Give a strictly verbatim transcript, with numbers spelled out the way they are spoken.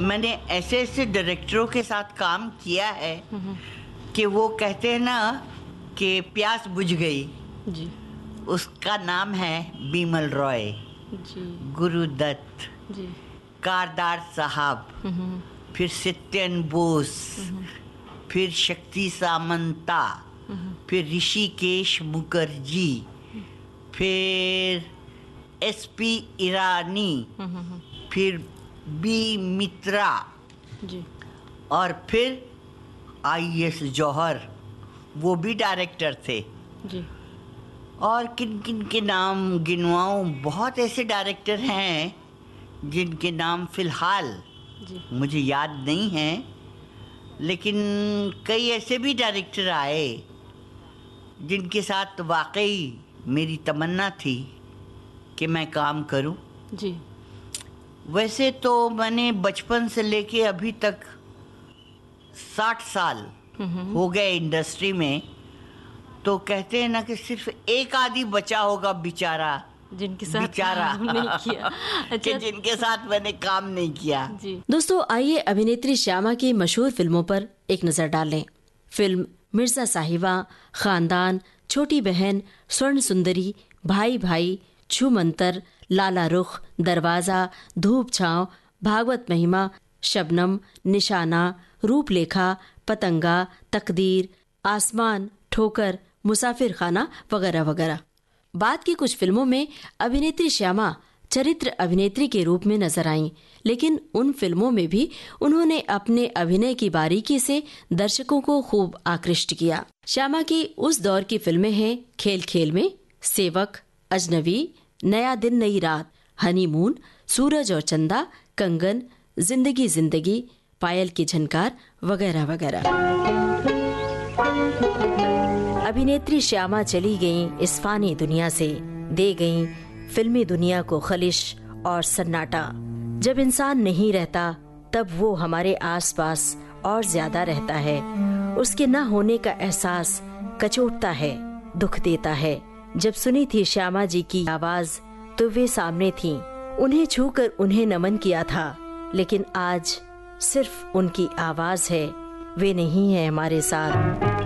मैंने ऐसे ऐसे डायरेक्टरों के साथ काम किया है कि वो कहते हैं ना कि प्यास बुझ गई जी उसका नाम है बिमल रॉय जी गुरुदत्त जी कारदार साहब, फिर सत्यन बोस, फिर शक्ति सामंता, फिर ऋषिकेश मुखर्जी, फिर एसपी ईरानी, फिर बी मित्रा जी और फिर आईएस जौहर, वो भी डायरेक्टर थे। जी और किन किन के नाम गिनवाऊं, बहुत ऐसे डायरेक्टर हैं जिनके नाम फ़िलहाल जी मुझे याद नहीं हैं, लेकिन कई ऐसे भी डायरेक्टर आए जिनके साथ वाकई मेरी तमन्ना थी कि मैं काम करूं। जी वैसे तो मैंने बचपन से लेके अभी तक साठ साल हो गए इंडस्ट्री में, तो कहते हैं ना कि सिर्फ एक आदि बचा होगा बेचारा जिनके साथ बेचारा काम नहीं किया। कि अच्छा जिनके साथ मैंने काम नहीं किया। जी दोस्तों, आइए अभिनेत्री श्यामा की मशहूर फिल्मों पर एक नजर डालें। फिल्म मिर्जा साहिबा, खानदान, छोटी बहन, स्वर्ण सुंदरी, भाई भाई, छूमंतर, लाला रुख, दरवाजा, धूप छांव, भागवत महिमा, शबनम, निशाना, रूपलेखा, पतंगा, तकदीर, आसमान, ठोकर, मुसाफिर खाना वगैरह वगैरह। बाद की कुछ फिल्मों में अभिनेत्री श्यामा चरित्र अभिनेत्री के रूप में नजर आईं, लेकिन उन फिल्मों में भी उन्होंने अपने अभिनय की बारीकी से दर्शकों को खूब आकृष्ट किया। श्यामा की उस दौर की फिल्में हैं खेल खेल में, सेवक, अजनबी, नया दिन नई रात, हनीमून, सूरज और चंदा, कंगन, जिंदगी जिंदगी, पायल की झनकार वगैरह वगैरह। अभिनेत्री श्यामा चली गईं इस फानी दुनिया से, दे गईं फिल्मी दुनिया को खलिश और सन्नाटा। जब इंसान नहीं रहता तब वो हमारे आसपास और ज्यादा रहता है। उसके न होने का एहसास कचोटता है, दुख देता है। जब सुनी थी श्यामा जी की आवाज तो वे सामने थीं, उन्हें छूकर उन्हें नमन किया था, लेकिन आज सिर्फ उनकी आवाज है, वे नहीं है हमारे साथ।